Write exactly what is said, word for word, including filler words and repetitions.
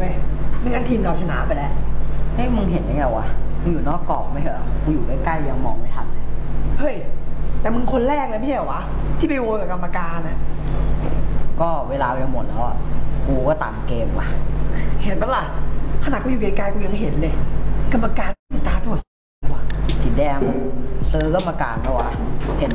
ว้ยไม่งั้นทีมเราชนะไปแล้วเฮ้ยมึงเห็นได้ไงวะมึงอยู่นอกกรอบไม่เหรอมึงอยู่ใกล้ๆยังมองไม่ทันเลยเฮ้ยแต่มึงคนแรกเลยไม่ใช่เหรอวะที่ไปโวยกับกรรมการอ่ะก็เวลาไปหมดแล้วอ่ะกูก็ตามเกมว่ะเห็นปะล่ะขนาดกูอยู่ไกลๆกูยังเห็นเลยกรรมการตาถั่วสีแดงซื้อกรรมการปะวะเห็น